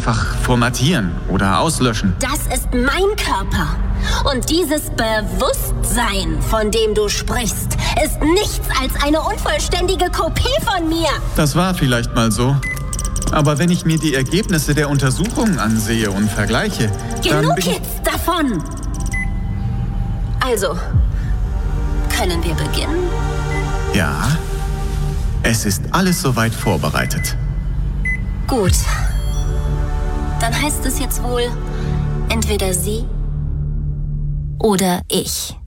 einfach formatieren oder auslöschen. Das ist mein Körper. Und dieses Bewusstsein, von dem du sprichst, ist nichts als eine unvollständige Kopie von mir. Das war vielleicht mal so. Aber wenn ich mir die Ergebnisse der Untersuchungen ansehe und vergleiche, dann Genug bin ich... jetzt davon! Also, können wir beginnen? Ja, es ist alles soweit vorbereitet. Gut. Dann heißt es jetzt wohl, entweder sie oder ich.